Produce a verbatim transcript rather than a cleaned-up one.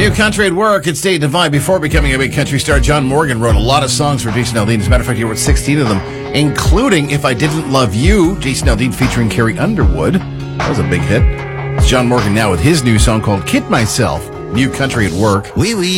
New country at work at State Divide. Before becoming a big country star, John Morgan wrote a lot of songs for Jason Aldean. As a matter of fact, he wrote sixteen of them, including If I Didn't Love You, Jason Aldean featuring Carrie Underwood. That was a big hit. It's John Morgan now with his new song called Kid Myself. New country at work. Wee wee.